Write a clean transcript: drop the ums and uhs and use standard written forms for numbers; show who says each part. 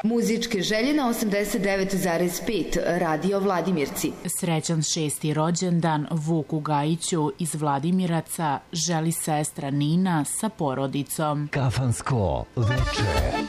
Speaker 1: Muzičke želje na 89,5 Radio Vladimirci.
Speaker 2: Srećan 6. rođendan Vuku Gajiću iz Vladimiraca želi sestra Nina sa porodicom.
Speaker 3: Kafansko veče.